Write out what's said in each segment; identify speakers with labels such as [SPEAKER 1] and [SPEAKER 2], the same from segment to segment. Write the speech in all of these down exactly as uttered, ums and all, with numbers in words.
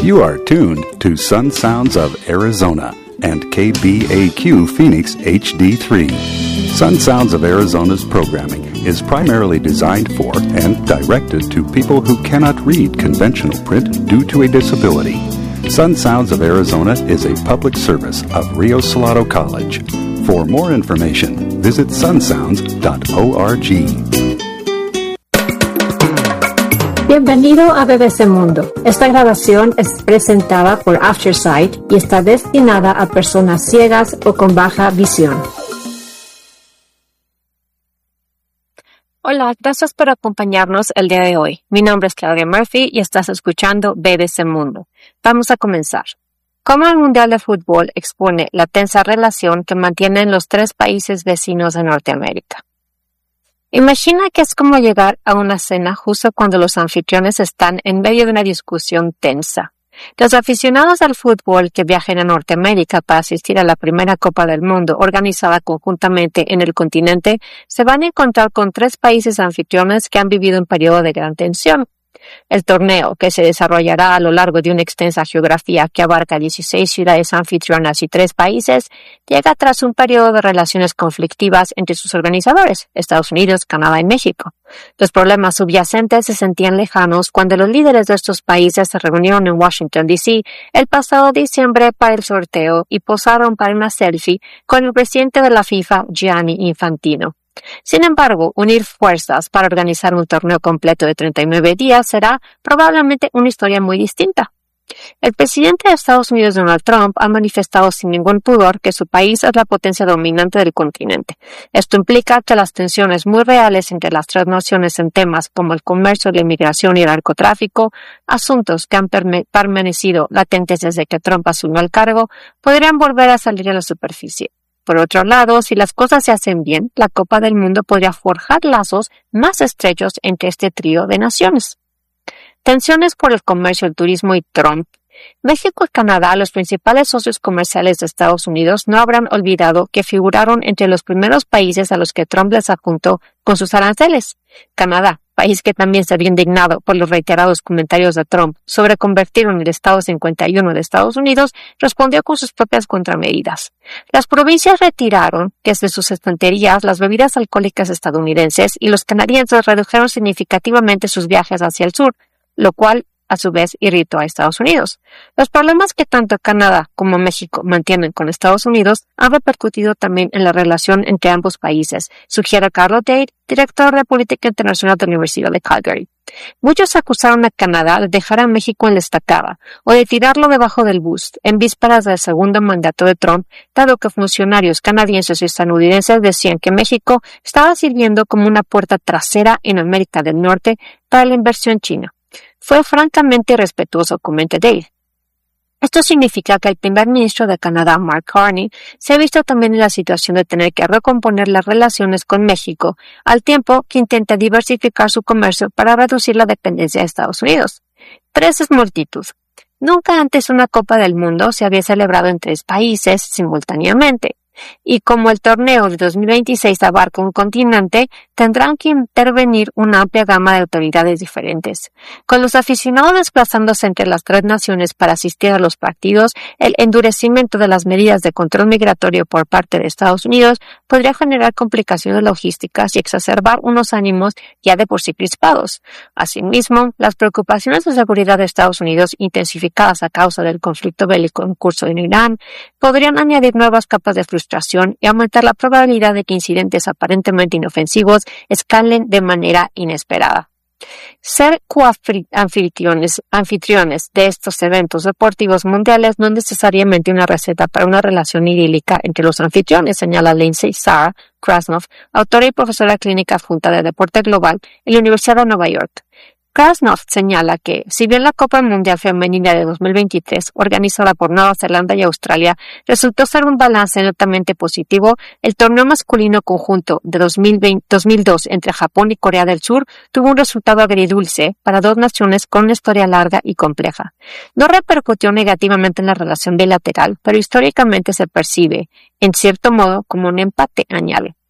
[SPEAKER 1] You are tuned to Sun Sounds of Arizona and K B A Q Phoenix H D three. Sun Sounds of Arizona's programming is primarily designed for and directed to people who cannot read conventional print due to a disability. Sun Sounds of Arizona is a public service of Rio Salado College. For more information, visit sun sounds dot org.
[SPEAKER 2] Bienvenido a B B C Mundo. Esta grabación es presentada por Aftersight y está destinada a personas ciegas o con baja visión. Hola, gracias por acompañarnos el día de hoy. Mi nombre es Claudia Murphy y estás escuchando B B C Mundo. Vamos a comenzar. ¿Cómo el Mundial de Fútbol expone la tensa relación que mantienen los tres países vecinos de Norteamérica? Imagina que es como llegar a una cena justo cuando los anfitriones están en medio de una discusión tensa. Los aficionados al fútbol que viajen a Norteamérica para asistir a la primera Copa del Mundo organizada conjuntamente en el continente se van a encontrar con tres países anfitriones que han vivido un periodo de gran tensión. El torneo, que se desarrollará a lo largo de una extensa geografía que abarca dieciséis ciudades anfitrionas y tres países, llega tras un periodo de relaciones conflictivas entre sus organizadores, Estados Unidos, Canadá y México. Los problemas subyacentes se sentían lejanos cuando los líderes de estos países se reunieron en Washington, D C el pasado diciembre para el sorteo y posaron para una selfie con el presidente de la FIFA, Gianni Infantino. Sin embargo, unir fuerzas para organizar un torneo completo de treinta y nueve días será probablemente una historia muy distinta. El presidente de Estados Unidos, Donald Trump, ha manifestado sin ningún pudor que su país es la potencia dominante del continente. Esto implica que las tensiones muy reales entre las tres naciones en temas como el comercio, la inmigración y el narcotráfico, asuntos que han perme- permanecido latentes desde que Trump asumió el cargo, podrían volver a salir a la superficie. Por otro lado, si las cosas se hacen bien, la Copa del Mundo podría forjar lazos más estrechos entre este trío de naciones. Tensiones por el comercio, el turismo y Trump. México y Canadá, los principales socios comerciales de Estados Unidos, no habrán olvidado que figuraron entre los primeros países a los que Trump les apuntó con sus aranceles. Canadá, país que también se había indignado por los reiterados comentarios de Trump sobre convertirlo en el Estado cincuenta y uno de Estados Unidos, respondió con sus propias contramedidas. Las provincias retiraron desde sus estanterías las bebidas alcohólicas estadounidenses y los canadienses redujeron significativamente sus viajes hacia el sur, lo cual a su vez irritó a Estados Unidos. Los problemas que tanto Canadá como México mantienen con Estados Unidos han repercutido también en la relación entre ambos países, sugiere Carlo Dade, director de Política Internacional de la Universidad de Calgary. Muchos acusaron a Canadá de dejar a México en la estacada o de tirarlo debajo del bus en vísperas del segundo mandato de Trump, dado que funcionarios canadienses y estadounidenses decían que México estaba sirviendo como una puerta trasera en América del Norte para la inversión china. Fue francamente irrespetuoso, comenta Dave. Esto significa que el primer ministro de Canadá, Mark Carney, se ha visto también en la situación de tener que recomponer las relaciones con México, al tiempo que intenta diversificar su comercio para reducir la dependencia de Estados Unidos. Tres es multitud. Nunca antes una Copa del Mundo se había celebrado en tres países simultáneamente. Y como el torneo de dos mil veintiséis abarca un continente, tendrán que intervenir una amplia gama de autoridades diferentes. Con los aficionados desplazándose entre las tres naciones para asistir a los partidos, el endurecimiento de las medidas de control migratorio por parte de Estados Unidos podría generar complicaciones logísticas y exacerbar unos ánimos ya de por sí crispados. Asimismo, las preocupaciones de seguridad de Estados Unidos, intensificadas a causa del conflicto bélico en curso en Irán, podrían añadir nuevas capas de frustración y aumentar la probabilidad de que incidentes aparentemente inofensivos escalen de manera inesperada. Ser coanfitriones anfitriones de estos eventos deportivos mundiales no es necesariamente una receta para una relación idílica entre los anfitriones, señala Lindsay Sarah Krasnoff, autora y profesora clínica adjunta de deporte global en la Universidad de Nueva York. Krasnoff señala que, si bien la Copa Mundial Femenina de dos mil veintitrés, organizada por Nueva Zelanda y Australia, resultó ser un balance netamente positivo, el torneo masculino conjunto de dos mil veinte, dos mil dos entre Japón y Corea del Sur tuvo un resultado agridulce para dos naciones con una historia larga y compleja. No repercutió negativamente en la relación bilateral, pero históricamente se percibe, en cierto modo, como un empate, añade.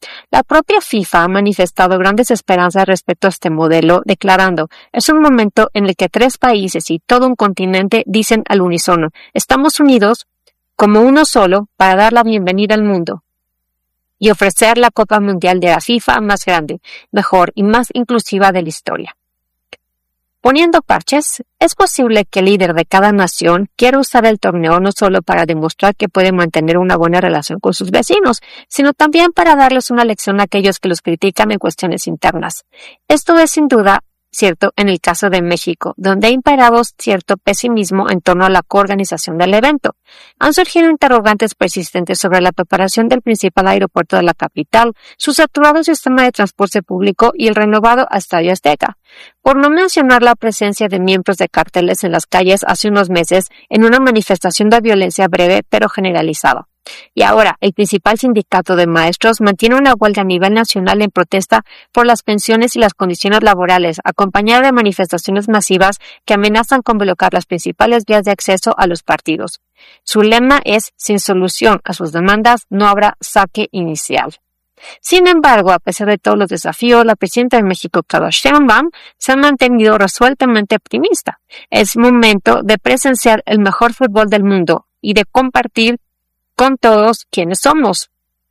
[SPEAKER 2] La propia FIFA ha manifestado grandes esperanzas respecto a este modelo, declarando, es un momento en el que tres países y todo un continente dicen al unísono, estamos unidos como uno solo para dar la bienvenida al mundo y ofrecer la Copa Mundial de la FIFA más grande, mejor y más inclusiva de la historia. Poniendo parches, es posible que el líder de cada nación quiera usar el torneo no solo para demostrar que puede mantener una buena relación con sus vecinos, sino también para darles una lección a aquellos que los critican en cuestiones internas. Esto es sin duda cierto en el caso de México, donde ha imperado cierto pesimismo en torno a la coorganización del evento. Han surgido interrogantes persistentes sobre la preparación del principal aeropuerto de la capital, su saturado sistema de transporte público y el renovado Estadio Azteca. Por no mencionar la presencia de miembros de carteles en las calles hace unos meses en una manifestación de violencia breve pero generalizada. Y ahora, el principal sindicato de maestros mantiene una huelga a nivel nacional en protesta por las pensiones y las condiciones laborales, acompañada de manifestaciones masivas que amenazan con bloquear las principales vías de acceso a los partidos. Su lema es, sin solución a sus demandas, no habrá saque inicial. Sin embargo, a pesar de todos los desafíos, la presidenta de México, Claudia Sheinbaum, se ha mantenido resueltamente optimista. Es momento de presenciar el mejor fútbol del mundo y de compartir con todos quienes somos.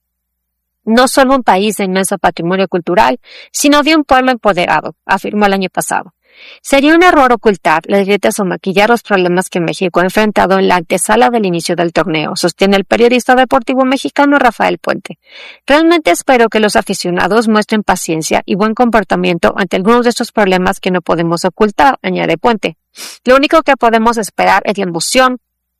[SPEAKER 2] No solo un país de inmenso patrimonio cultural, sino de un pueblo empoderado, afirmó el año pasado. Sería un error ocultar las grietas o maquillar los problemas que México ha enfrentado en la antesala del inicio del torneo, sostiene el periodista deportivo mexicano Rafael Puente. Realmente espero que los aficionados muestren paciencia y buen comportamiento ante algunos de estos problemas que no podemos ocultar, añade Puente. Lo único que podemos esperar es la emoción,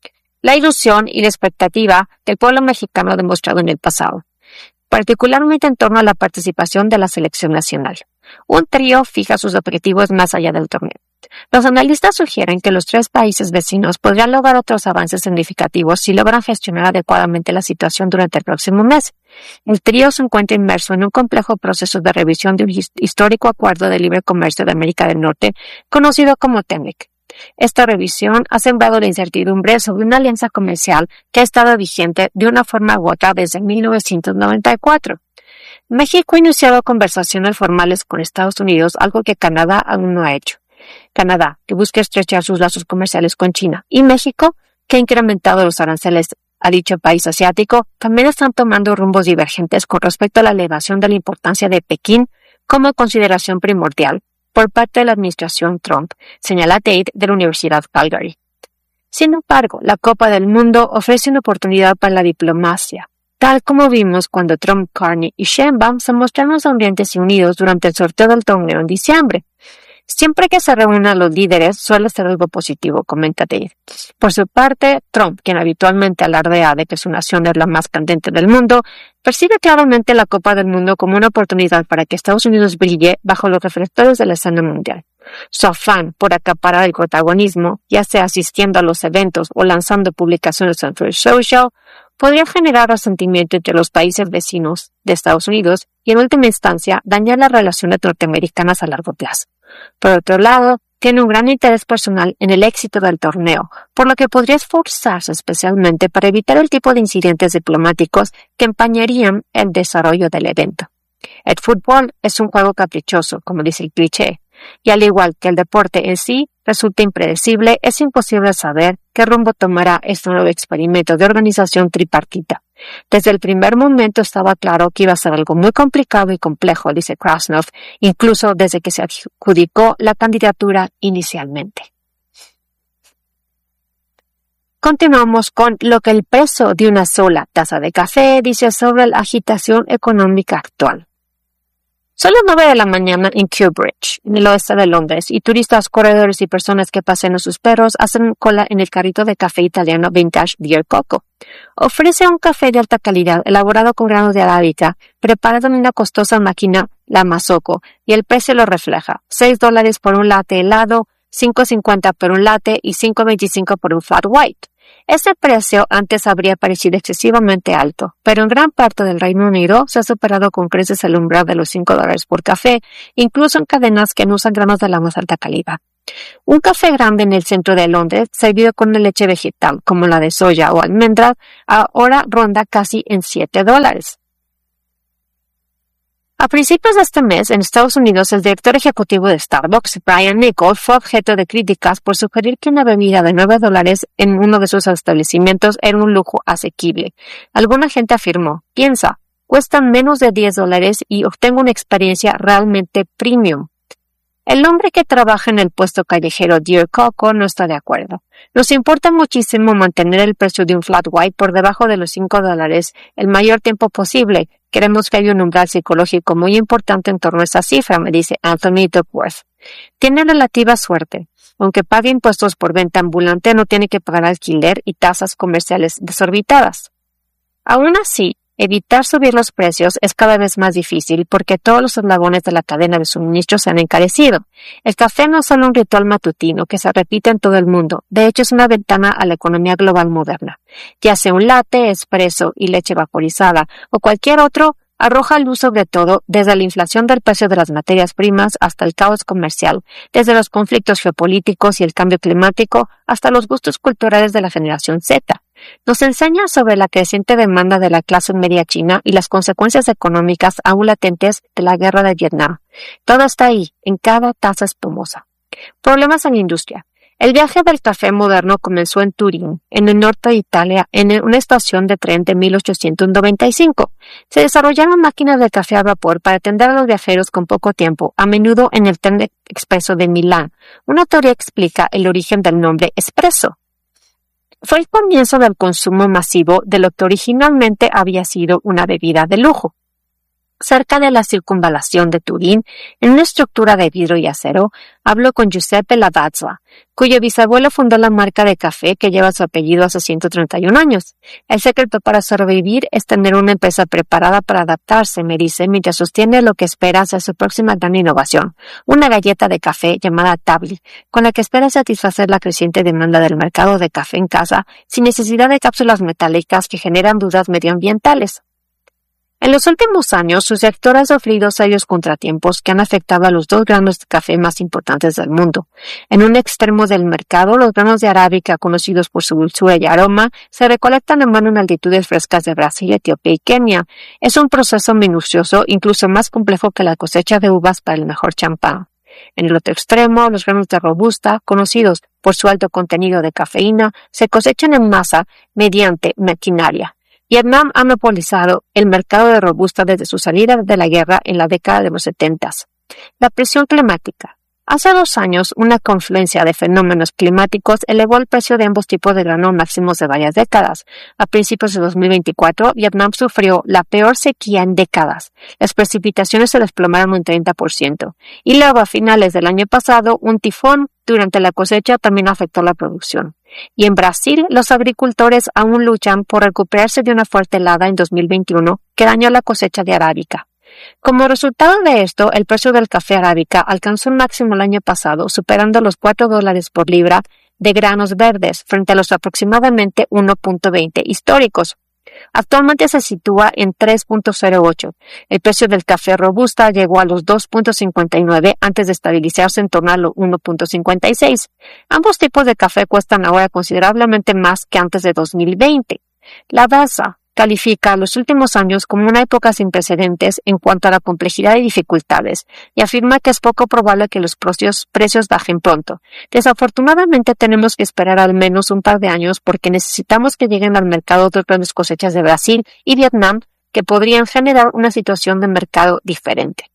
[SPEAKER 2] la ilusión y la expectativa que el pueblo mexicano ha demostrado en el pasado, particularmente en torno a la participación de la selección nacional. Un trío fija sus objetivos más allá del torneo. Los analistas sugieren que los tres países vecinos podrían lograr otros avances significativos si logran gestionar adecuadamente la situación durante el próximo mes. El trío se encuentra inmerso en un complejo proceso de revisión de un histórico acuerdo de libre comercio de América del Norte, conocido como TEMEC. Esta revisión ha sembrado la incertidumbre sobre una alianza comercial que ha estado vigente de una forma u otra desde mil novecientos noventa y cuatro. México ha iniciado conversaciones formales con Estados Unidos, algo que Canadá aún no ha hecho. Canadá, que busca estrechar sus lazos comerciales con China, y México, que ha incrementado los aranceles a dicho país asiático, también están tomando rumbos divergentes con respecto a la elevación de la importancia de Pekín como consideración primordial por parte de la administración Trump, señala Tate de la Universidad Calgary. Sin embargo, la Copa del Mundo ofrece una oportunidad para la diplomacia, tal como vimos cuando Trump, Carney y Sheinbaum se mostraron sonrientes y unidos durante el sorteo del torneo en diciembre. Siempre que se reúnan los líderes suele ser algo positivo, comenta Tate. Por su parte, Trump, quien habitualmente alardea de que su nación es la más candente del mundo, percibe claramente la Copa del Mundo como una oportunidad para que Estados Unidos brille bajo los reflectores de la escena mundial. Su afán por acaparar el protagonismo, ya sea asistiendo a los eventos o lanzando publicaciones en Truth Social, podría generar resentimiento entre los países vecinos de Estados Unidos y, en última instancia, dañar las relaciones norteamericanas a largo plazo. Por otro lado, tiene un gran interés personal en el éxito del torneo, por lo que podría esforzarse especialmente para evitar el tipo de incidentes diplomáticos que empañarían el desarrollo del evento. El fútbol es un juego caprichoso, como dice el cliché, y al igual que el deporte en sí resulta impredecible, es imposible saber qué rumbo tomará este nuevo experimento de organización tripartita. Desde el primer momento estaba claro que iba a ser algo muy complicado y complejo, dice Krasnov, incluso desde que se adjudicó la candidatura inicialmente. Continuamos con lo que el precio de una sola taza de café dice sobre la agitación económica actual. Son las nueve de la mañana en Kew Bridge, en el oeste de Londres, y turistas, corredores y personas que pasean a sus perros hacen cola en el carrito de café italiano vintage Dear Coco. Ofrece un café de alta calidad elaborado con granos de arábica, preparado en una costosa máquina, la Mazzocco, y el precio lo refleja. seis dólares por un latte helado, cinco cincuenta por un latte y cinco veinticinco por un flat white. Este precio antes habría parecido excesivamente alto, pero en gran parte del Reino Unido se ha superado con creces el umbral de los cinco dólares por café, incluso en cadenas que no usan granos de la más alta calidad. Un café grande en el centro de Londres, servido con una leche vegetal como la de soya o almendras, ahora ronda casi en siete dólares. A principios de este mes, en Estados Unidos, el director ejecutivo de Starbucks, Brian Niccol, fue objeto de críticas por sugerir que una bebida de nueve dólares en uno de sus establecimientos era un lujo asequible. Alguna gente afirmó, piensa, cuestan menos de diez dólares y obtengo una experiencia realmente premium. El hombre que trabaja en el puesto callejero Dear Coco no está de acuerdo. Nos importa muchísimo mantener el precio de un flat white por debajo de los cinco dólares el mayor tiempo posible. Queremos que haya un umbral psicológico muy importante en torno a esa cifra, me dice Anthony Duckworth. Tiene relativa suerte. Aunque pague impuestos por venta ambulante, no tiene que pagar alquiler y tasas comerciales desorbitadas. Aún así, evitar subir los precios es cada vez más difícil porque todos los eslabones de la cadena de suministro se han encarecido. El café no es solo un ritual matutino que se repite en todo el mundo. De hecho, es una ventana a la economía global moderna. Ya sea un latte, espresso y leche vaporizada o cualquier otro, arroja luz sobre todo desde la inflación del precio de las materias primas hasta el caos comercial, desde los conflictos geopolíticos y el cambio climático hasta los gustos culturales de la generación Z. Nos enseña sobre la creciente demanda de la clase media china y las consecuencias económicas aún latentes de la guerra de Vietnam. Todo está ahí, en cada taza espumosa. Problemas en la industria. El viaje del café moderno comenzó en Turín, en el norte de Italia, en una estación de tren de mil ochocientos noventa y cinco. Se desarrollaron máquinas de café a vapor para atender a los viajeros con poco tiempo, a menudo en el tren expreso de Milán. Una teoría explica el origen del nombre espresso. Fue el comienzo del consumo masivo de lo que originalmente había sido una bebida de lujo. Cerca de la circunvalación de Turín, en una estructura de vidrio y acero, habló con Giuseppe Lavazza, cuyo bisabuelo fundó la marca de café que lleva su apellido hace ciento treinta y un años. El secreto para sobrevivir es tener una empresa preparada para adaptarse, me dice, mientras sostiene lo que espera ser su próxima gran innovación, una galleta de café llamada Tabli, con la que espera satisfacer la creciente demanda del mercado de café en casa, sin necesidad de cápsulas metálicas que generan dudas medioambientales. En los últimos años, su sector ha sufrido serios contratiempos que han afectado a los dos granos de café más importantes del mundo. En un extremo del mercado, los granos de arábica, conocidos por su dulzura y aroma, se recolectan a mano en altitudes frescas de Brasil, Etiopía y Kenia. Es un proceso minucioso, incluso más complejo que la cosecha de uvas para el mejor champán. En el otro extremo, los granos de robusta, conocidos por su alto contenido de cafeína, se cosechan en masa mediante maquinaria. Vietnam ha monopolizado el mercado de robusta desde su salida de la guerra en la década de los setentas. La presión climática. Hace dos años, una confluencia de fenómenos climáticos elevó el precio de ambos tipos de grano máximos de varias décadas. A principios de dos mil veinticuatro, Vietnam sufrió la peor sequía en décadas. Las precipitaciones se desplomaron un treinta por ciento. Y luego, a finales del año pasado, un tifón durante la cosecha también afectó la producción. Y en Brasil, los agricultores aún luchan por recuperarse de una fuerte helada en dos mil veintiuno que dañó la cosecha de arábica. Como resultado de esto, el precio del café arábica alcanzó un máximo el año pasado, superando los cuatro dólares por libra de granos verdes frente a los aproximadamente uno punto veinte históricos. Actualmente se sitúa en tres punto cero ocho. El precio del café robusta llegó a los dos punto cincuenta y nueve antes de estabilizarse en torno a los uno punto cincuenta y seis. Ambos tipos de café cuestan ahora considerablemente más que antes de dos mil veinte. Lavazza califica los últimos años como una época sin precedentes en cuanto a la complejidad y dificultades, y afirma que es poco probable que los precios, precios bajen pronto. Desafortunadamente tenemos que esperar al menos un par de años porque necesitamos que lleguen al mercado otras grandes cosechas de Brasil y Vietnam que podrían generar una situación de mercado diferente.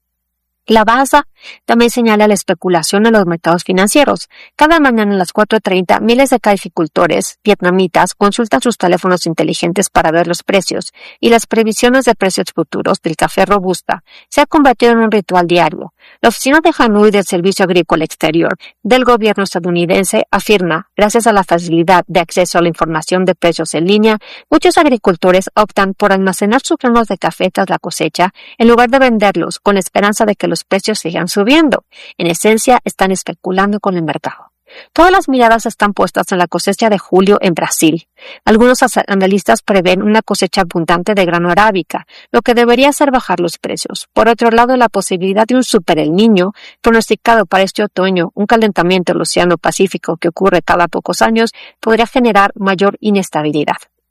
[SPEAKER 2] Lavazza también señala la especulación en los mercados financieros. Cada mañana a las cuatro treinta, miles de cafeicultores vietnamitas consultan sus teléfonos inteligentes para ver los precios, y las previsiones de precios futuros del café robusta se ha convertido en un ritual diario. La oficina de Hanoi del Servicio Agrícola Exterior del gobierno estadounidense afirma, gracias a la facilidad de acceso a la información de precios en línea, muchos agricultores optan por almacenar sus granos de café tras la cosecha en lugar de venderlos con la esperanza de que los precios sigan subiendo. En esencia, están especulando con el mercado. Todas las miradas están puestas en la cosecha de julio en Brasil. Algunos analistas prevén una cosecha abundante de grano arábica, lo que debería hacer bajar los precios. Por otro lado, la posibilidad de un super El Niño, pronosticado para este otoño, un calentamiento del Océano Pacífico que ocurre cada pocos años, podría generar mayor inestabilidad.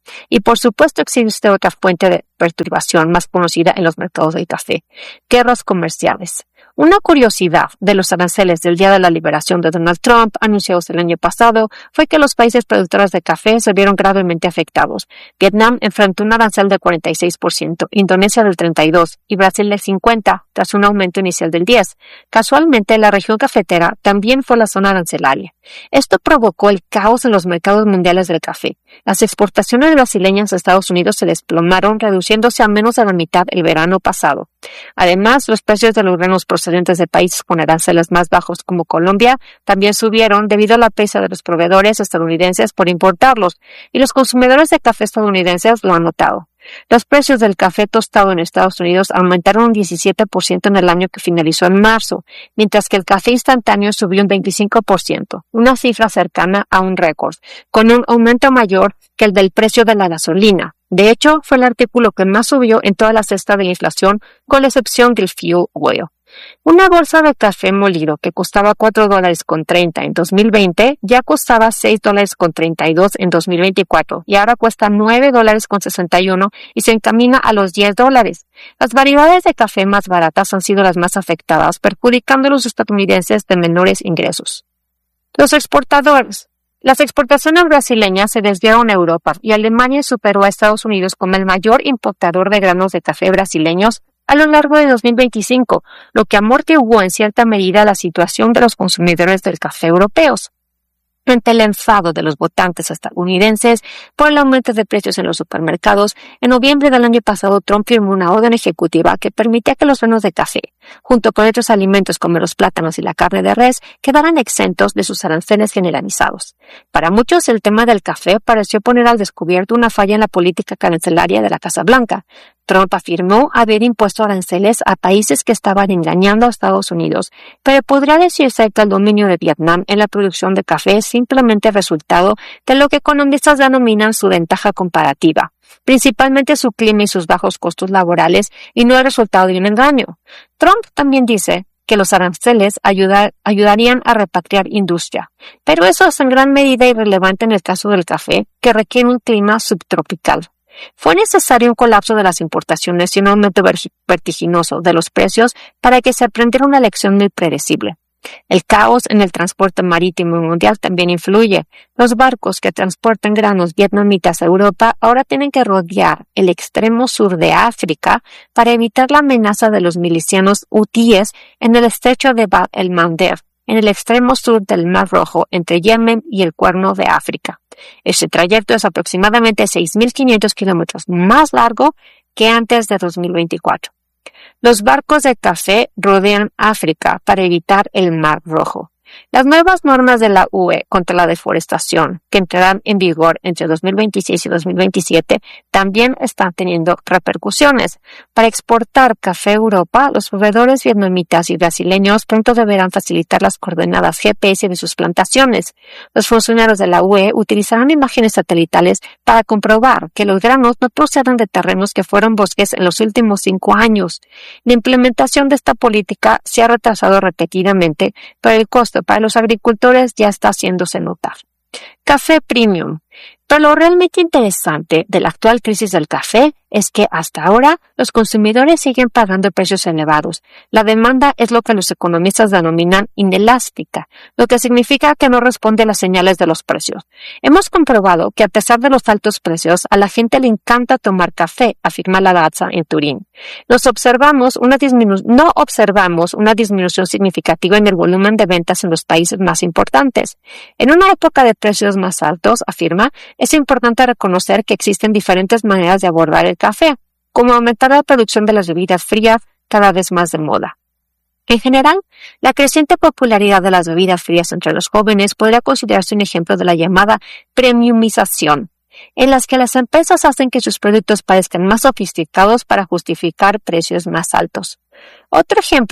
[SPEAKER 2] Y por supuesto existe otra fuente de perturbación más conocida en los mercados del café: guerras comerciales. Una curiosidad de los aranceles del Día de la Liberación de Donald Trump, anunciados el año pasado, fue que los países productores de café se vieron gravemente afectados. Vietnam enfrentó un arancel del cuarenta y seis por ciento, Indonesia del treinta y dos por ciento y Brasil del cincuenta por ciento, tras un aumento inicial del diez por ciento. Casualmente, la región cafetera también fue la zona arancelaria. Esto provocó el caos en los mercados mundiales del café. Las exportaciones brasileñas a Estados Unidos se desplomaron, reduciéndose a menos de la mitad el verano pasado. Además, los precios de los granos procedentes de países con aranceles más bajos como Colombia también subieron debido a la presa de los proveedores estadounidenses por importarlos, y los consumidores de café estadounidenses lo han notado. Los precios del café tostado en Estados Unidos aumentaron un diecisiete por ciento en el año que finalizó en marzo, mientras que el café instantáneo subió un veinticinco por ciento, una cifra cercana a un récord, con un aumento mayor que el del precio de la gasolina. De hecho, fue el artículo que más subió en toda la cesta de la inflación, con la excepción del fuel oil. Una bolsa de café molido que costaba cuatro dólares con treinta en dos mil veinte ya costaba seis dólares con treinta y dos en dos mil veinticuatro y ahora cuesta nueve dólares con sesenta y uno y se encamina a los diez dólares. Las variedades de café más baratas han sido las más afectadas, perjudicando a los estadounidenses de menores ingresos. Los exportadores. Las exportaciones brasileñas se desviaron a Europa y Alemania superó a Estados Unidos como el mayor importador de granos de café brasileños a lo largo de dos mil veinticinco, lo que amortiguó en cierta medida la situación de los consumidores del café europeos. Ante el enfado de los votantes estadounidenses por el aumento de precios en los supermercados, en noviembre del año pasado Trump firmó una orden ejecutiva que permitía que los granos de café, junto con otros alimentos como los plátanos y la carne de res, quedaran exentos de sus aranceles generalizados. Para muchos, el tema del café pareció poner al descubierto una falla en la política arancelaria de la Casa Blanca. Trump afirmó haber impuesto aranceles a países que estaban engañando a Estados Unidos, pero podría decirse que el dominio de Vietnam en la producción de café es simplemente resultado de lo que economistas denominan su ventaja comparativa, principalmente su clima y sus bajos costos laborales, y no el resultado de un engaño. Trump también dice que los aranceles ayudar, ayudarían a repatriar industria, pero eso es en gran medida irrelevante en el caso del café, que requiere un clima subtropical. Fue necesario un colapso de las importaciones y un aumento vertiginoso de los precios para que se aprendiera una lección muy predecible. El caos en el transporte marítimo mundial también influye. Los barcos que transportan granos vietnamitas a Europa ahora tienen que rodear el extremo sur de África para evitar la amenaza de los milicianos hutíes en el estrecho de Bab el-Mandeb, en el extremo sur del Mar Rojo, entre Yemen y el Cuerno de África. Este trayecto es aproximadamente seis mil quinientos kilómetros más largo que antes de dos mil veinticuatro. Los barcos de café rodean África para evitar el Mar Rojo. Las nuevas normas de la U E contra la deforestación, que entrarán en vigor entre dos mil veintiséis y dos mil veintisiete, también están teniendo repercusiones. Para exportar café a Europa, los proveedores vietnamitas y brasileños pronto deberán facilitar las coordenadas G P S de sus plantaciones. Los funcionarios de la U E utilizarán imágenes satelitales para comprobar que los granos no proceden de terrenos que fueron bosques en los últimos cinco años. La implementación de esta política se ha retrasado repetidamente, pero el costo para los agricultores ya está haciéndose notar. Café premium. Pero lo realmente interesante de la actual crisis del café es que hasta ahora los consumidores siguen pagando precios elevados. La demanda es lo que los economistas denominan inelástica, lo que significa que no responde a las señales de los precios. Hemos comprobado que a pesar de los altos precios, a la gente le encanta tomar café, afirma la Lavazza en Turín. Nos observamos una disminu- no observamos una disminución significativa en el volumen de ventas en los países más importantes. En una época de precios más altos, afirma, es importante reconocer que existen diferentes maneras de abordar el café, como aumentar la producción de las bebidas frías, cada vez más de moda. En general, la creciente popularidad de las bebidas frías entre los jóvenes podría considerarse un ejemplo de la llamada premiumización, en las que las empresas hacen que sus productos parezcan más sofisticados para justificar precios más altos. Otro ejemplo es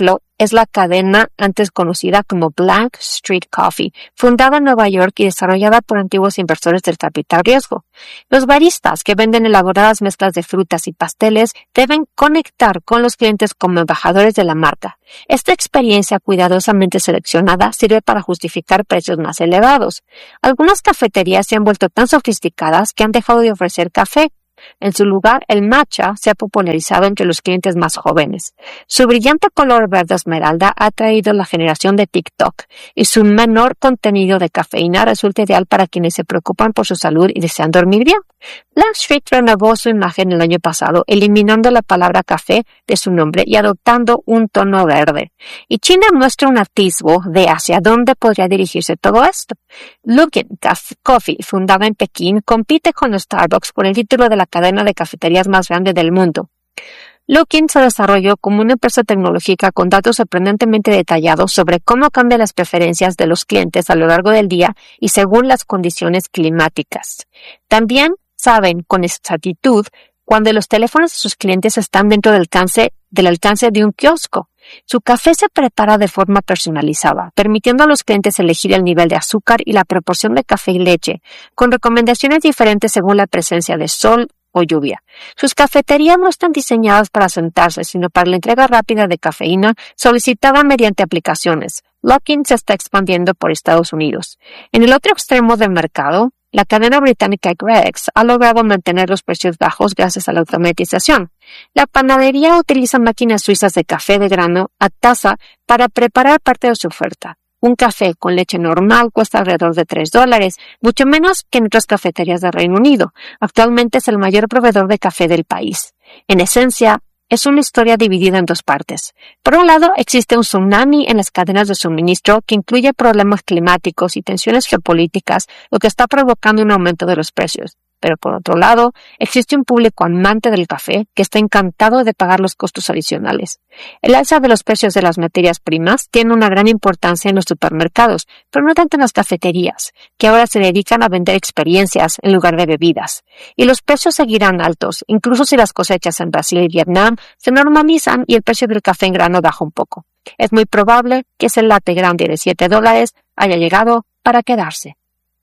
[SPEAKER 2] es la cadena antes conocida como Blank Street Coffee, fundada en Nueva York y desarrollada por antiguos inversores del capital riesgo. Los baristas que venden elaboradas mezclas de frutas y pasteles deben conectar con los clientes como embajadores de la marca. Esta experiencia cuidadosamente seleccionada sirve para justificar precios más elevados. Algunas cafeterías se han vuelto tan sofisticadas que han dejado de ofrecer café. En su lugar, el matcha se ha popularizado entre los clientes más jóvenes. Su brillante color verde esmeralda ha atraído la generación de TikTok y su menor contenido de cafeína resulta ideal para quienes se preocupan por su salud y desean dormir bien. Blank Street renovó su imagen el año pasado, eliminando la palabra café de su nombre y adoptando un tono verde. Y China muestra un atisbo de hacia dónde podría dirigirse todo esto. Luckin Coffee, fundada en Pekín, compite con Starbucks por el título de la cadena de cafeterías más grande del mundo. Luckin se desarrolló como una empresa tecnológica con datos sorprendentemente detallados sobre cómo cambian las preferencias de los clientes a lo largo del día y según las condiciones climáticas. También saben con exactitud cuando los teléfonos de sus clientes están dentro del alcance, del alcance de un kiosco. Su café se prepara de forma personalizada, permitiendo a los clientes elegir el nivel de azúcar y la proporción de café y leche, con recomendaciones diferentes según la presencia de sol o lluvia. Sus cafeterías no están diseñadas para sentarse, sino para la entrega rápida de cafeína solicitada mediante aplicaciones. Luckin se está expandiendo por Estados Unidos. En el otro extremo del mercado, la cadena británica Greggs ha logrado mantener los precios bajos gracias a la automatización. La panadería utiliza máquinas suizas de café de grano a taza para preparar parte de su oferta. Un café con leche normal cuesta alrededor de tres dólares, mucho menos que en otras cafeterías del Reino Unido. Actualmente es el mayor proveedor de café del país. En esencia, es una historia dividida en dos partes. Por un lado, existe un tsunami en las cadenas de suministro que incluye problemas climáticos y tensiones geopolíticas, lo que está provocando un aumento de los precios. Pero por otro lado, existe un público amante del café que está encantado de pagar los costos adicionales. El alza de los precios de las materias primas tiene una gran importancia en los supermercados, pero no tanto en las cafeterías, que ahora se dedican a vender experiencias en lugar de bebidas. Y los precios seguirán altos, incluso si las cosechas en Brasil y Vietnam se normalizan y el precio del café en grano baja un poco. Es muy probable que ese latte grande de siete dólares haya llegado para quedarse.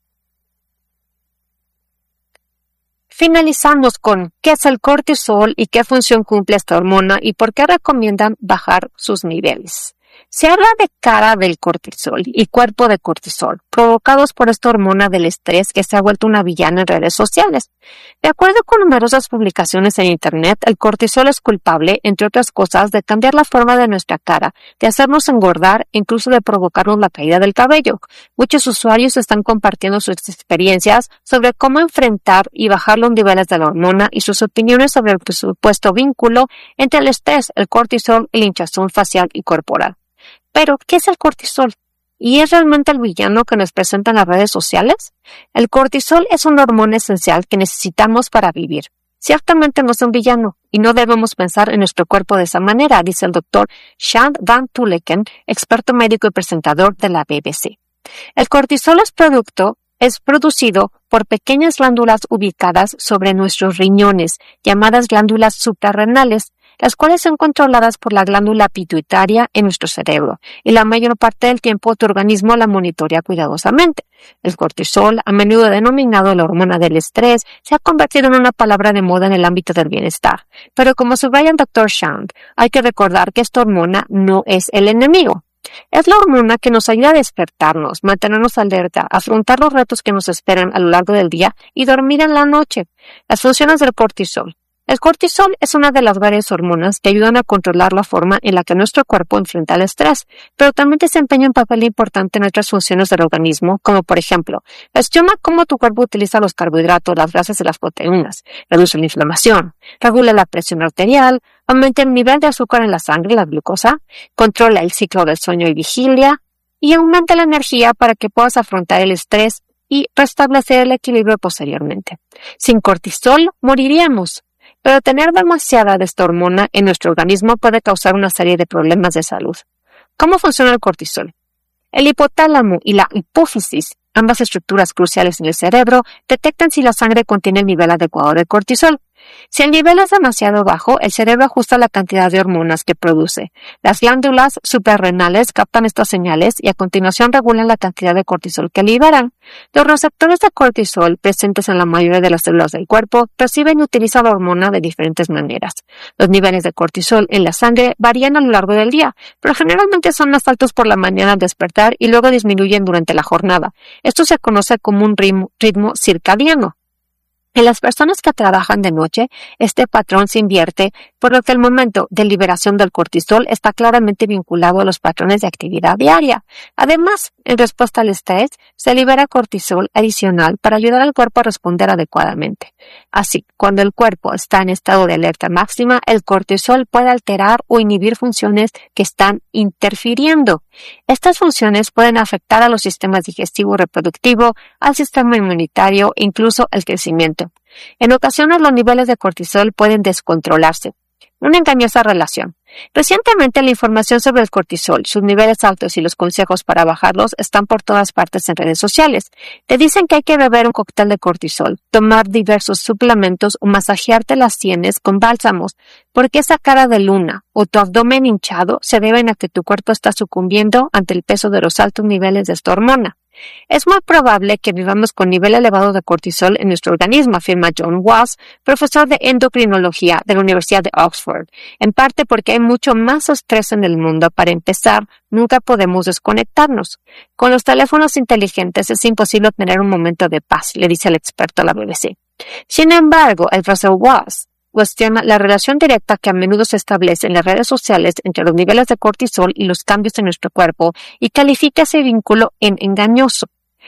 [SPEAKER 2] Finalizamos con ¿qué es el cortisol y qué función cumple esta hormona y por qué recomiendan bajar sus niveles? Se habla de cara del cortisol y cuerpo de cortisol, provocados por esta hormona del estrés que se ha vuelto una villana en redes sociales. De acuerdo con numerosas publicaciones en Internet, el cortisol es culpable, entre otras cosas, de cambiar la forma de nuestra cara, de hacernos engordar e incluso de provocarnos la caída del cabello. Muchos usuarios están compartiendo sus experiencias sobre cómo enfrentar y bajar los niveles de la hormona y sus opiniones sobre el supuesto vínculo entre el estrés, el cortisol y la hinchazón facial y corporal. Pero, ¿qué es el cortisol? ¿Y es realmente el villano que nos presentan las redes sociales? El cortisol es una hormona esencial que necesitamos para vivir. Ciertamente no es un villano, y no debemos pensar en nuestro cuerpo de esa manera, dice el doctor Shand Van Tulleken, experto médico y presentador de la B B C. El cortisol es producto, es producido por pequeñas glándulas ubicadas sobre nuestros riñones, llamadas glándulas suprarrenales, las cuales son controladas por la glándula pituitaria en nuestro cerebro, y la mayor parte del tiempo tu organismo la monitorea cuidadosamente. El cortisol, a menudo denominado la hormona del estrés, se ha convertido en una palabra de moda en el ámbito del bienestar. Pero como subraya el doctor Shand, hay que recordar que esta hormona no es el enemigo. Es la hormona que nos ayuda a despertarnos, mantenernos alerta, afrontar los retos que nos esperan a lo largo del día y dormir en la noche. Las funciones del cortisol. El cortisol es una de las varias hormonas que ayudan a controlar la forma en la que nuestro cuerpo enfrenta el estrés, pero también desempeña un papel importante en otras funciones del organismo, como por ejemplo, gestiona cómo tu cuerpo utiliza los carbohidratos, las grasas y las proteínas, reduce la inflamación, regula la presión arterial, aumenta el nivel de azúcar en la sangre, la glucosa, controla el ciclo del sueño y vigilia, y aumenta la energía para que puedas afrontar el estrés y restablecer el equilibrio posteriormente. Sin cortisol, moriríamos. Pero tener demasiada de esta hormona en nuestro organismo puede causar una serie de problemas de salud. ¿Cómo funciona el cortisol? El hipotálamo y la hipófisis, ambas estructuras cruciales en el cerebro, detectan si la sangre contiene el nivel adecuado de cortisol. Si el nivel es demasiado bajo, el cerebro ajusta la cantidad de hormonas que produce. Las glándulas suprarrenales captan estas señales y a continuación regulan la cantidad de cortisol que liberan. Los receptores de cortisol presentes en la mayoría de las células del cuerpo perciben y utilizan la hormona de diferentes maneras. Los niveles de cortisol en la sangre varían a lo largo del día, pero generalmente son más altos por la mañana al despertar y luego disminuyen durante la jornada. Esto se conoce como un ritmo, ritmo circadiano. En las personas que trabajan de noche, este patrón se invierte, por lo que el momento de liberación del cortisol está claramente vinculado a los patrones de actividad diaria. Además, en respuesta al estrés, se libera cortisol adicional para ayudar al cuerpo a responder adecuadamente. Así, cuando el cuerpo está en estado de alerta máxima, el cortisol puede alterar o inhibir funciones que están interfiriendo. Estas funciones pueden afectar a los sistemas digestivo y reproductivo, al sistema inmunitario e incluso el crecimiento. En ocasiones los niveles de cortisol pueden descontrolarse. Una engañosa relación. Recientemente la información sobre el cortisol, sus niveles altos y los consejos para bajarlos están por todas partes en redes sociales. Te dicen que hay que beber un cóctel de cortisol, tomar diversos suplementos o masajearte las sienes con bálsamos, porque esa cara de luna o tu abdomen hinchado se deben a que tu cuerpo está sucumbiendo ante el peso de los altos niveles de esta hormona. Es muy probable que vivamos con nivel elevado de cortisol en nuestro organismo, afirma John Wass, profesor de endocrinología de la Universidad de Oxford, en parte porque hay mucho más estrés en el mundo. Para empezar, nunca podemos desconectarnos. Con los teléfonos inteligentes es imposible tener un momento de paz, le dice el experto a la B B C. Sin embargo, el profesor Wass cuestiona la relación directa que a menudo se establece en las redes sociales entre los niveles de cortisol y los cambios en nuestro cuerpo y califica ese vínculo en engañoso.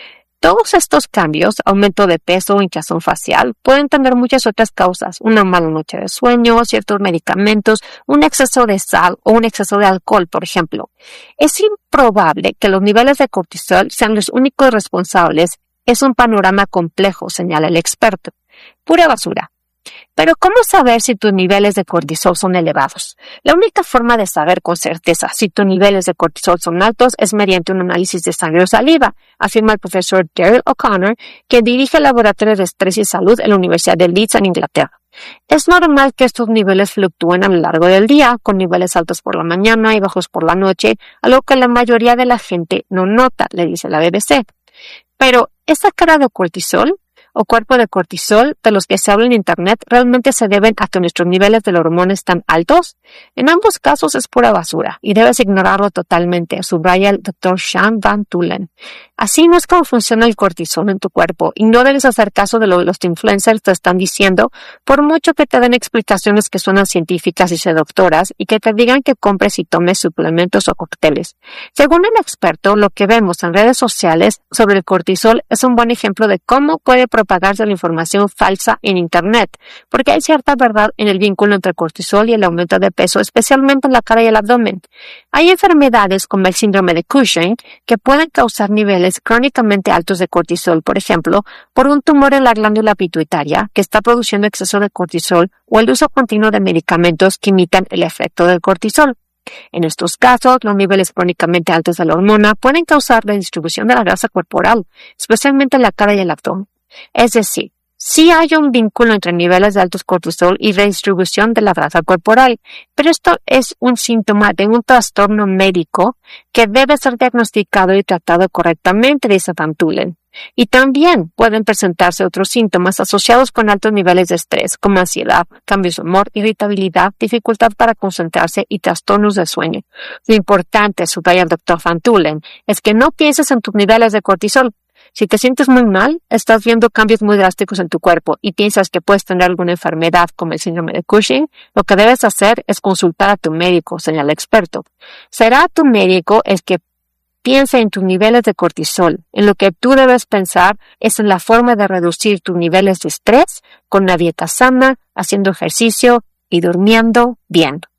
[SPEAKER 2] Todos estos cambios, aumento de peso o hinchazón facial, pueden tener muchas otras causas, una mala noche de sueño, ciertos medicamentos, un exceso de sal o un exceso de alcohol, por ejemplo. Es improbable que los niveles de cortisol sean los únicos responsables. Es un panorama complejo, señala el experto. Pura basura. Pero ¿cómo saber si tus niveles de cortisol son elevados? La única forma de saber con certeza si tus niveles de cortisol son altos es mediante un análisis de sangre o saliva, afirma el profesor Daryl O'Connor, que dirige el Laboratorio de Estrés y Salud en la Universidad de Leeds en Inglaterra. Es normal que estos niveles fluctúen a lo largo del día, con niveles altos por la mañana y bajos por la noche, algo que la mayoría de la gente no nota, le dice la B B C. Pero, ¿esa cara de cortisol o cuerpo de cortisol de los que se habla en Internet realmente se deben a que nuestros niveles de la hormona están altos? En ambos casos es pura basura y debes ignorarlo totalmente, subraya el doctor Sean Van Tullen. Así no es como funciona el cortisol en tu cuerpo y no debes hacer caso de lo que los influencers te están diciendo, por mucho que te den explicaciones que suenan científicas y seductoras y que te digan que compres y tomes suplementos o cócteles. Según el experto, lo que vemos en redes sociales sobre el cortisol es un buen ejemplo de cómo puede propagarse la información falsa en Internet, porque hay cierta verdad en el vínculo entre el cortisol y el aumento de peso, especialmente en la cara y el abdomen. Hay enfermedades como el síndrome de Cushing que pueden causar niveles crónicamente altos de cortisol, por ejemplo, por un tumor en la glándula pituitaria que está produciendo exceso de cortisol o el uso continuo de medicamentos que imitan el efecto del cortisol. En estos casos, los niveles crónicamente altos de la hormona pueden causar la distribución de la grasa corporal, especialmente en la cara y el abdomen. Es decir, sí hay un vínculo entre niveles de altos cortisol y redistribución de la grasa corporal, pero esto es un síntoma de un trastorno médico que debe ser diagnosticado y tratado correctamente, dice Van Tullen. Y también pueden presentarse otros síntomas asociados con altos niveles de estrés, como ansiedad, cambios de humor, irritabilidad, dificultad para concentrarse y trastornos de sueño. Lo importante, subraya el doctor Van Tullen, es que no pienses en tus niveles de cortisol. Si te sientes muy mal, estás viendo cambios muy drásticos en tu cuerpo y piensas que puedes tener alguna enfermedad como el síndrome de Cushing, lo que debes hacer es consultar a tu médico, señala el experto. Será tu médico el que piense en tus niveles de cortisol. En lo que tú debes pensar es en la forma de reducir tus niveles de estrés con una dieta sana, haciendo ejercicio y durmiendo bien.